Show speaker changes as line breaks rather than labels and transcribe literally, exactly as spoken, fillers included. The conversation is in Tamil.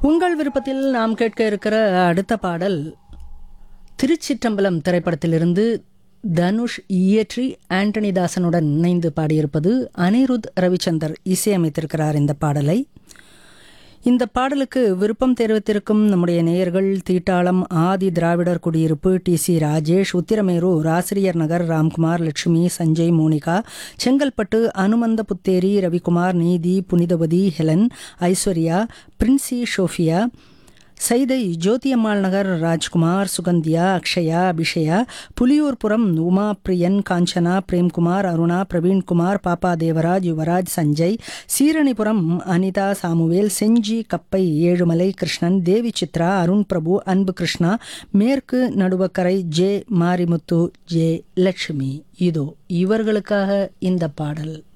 உங்கள் விருப்பத்தில் நாம் கேட்க இருக்கிற அடுத்த பாடல் திருச்சிற்றம்பலம் திரைப்படத்திலிருந்து தனுஷ் இயற்றி ஆண்டனி தாசனுடன் இணைந்து பாடியிருப்பது அனிருத் ரவிச்சந்தர் இசையமைத்திருக்கிறார். இந்த பாடலை இந்த பாடலுக்கு விருப்பம் தெரிவித்திருக்கும் நம்முடைய நேயர்கள் தீட்டாளம் ஆதி திராவிடர் குடியிருப்பு டி சி ராஜேஷ், உத்திரமேரூர் ஆசிரியர் நகர் ராம்குமார், லட்சுமி, சஞ்சய், மோனிகா, செங்கல்பட்டு அனுமந்த புத்தேரி, ரவிக்குமார், நீதி, புனிதவதி, ஹெலன், ஐஸ்வர்யா, பிரின்சி, ஷோஃபியா, சைதை, ஜோதியம்மாள் நகர் ராஜ்குமார், சுகந்தியா, அக்ஷயா, அபிஷயா, புலியூர்புரம் உமா, பிரியன், காஞ்சனா, பிரேம்குமார், அருணா, பிரவீன்குமார், பாப்பா தேவராஜ், யுவராஜ், சஞ்சய், சீரணிபுரம் அனிதா, சாமுவேல், செஞ்சி, கப்பை, ஏழுமலை, கிருஷ்ணன், தேவி, சித்ரா, அருண் பிரபு, அன்பு கிருஷ்ணா, மேற்கு நடுவக்கரை, ஜே மாரிமுத்து, ஜே லட்சுமி. இதோ இவர்களுக்காக இந்த பாடல்.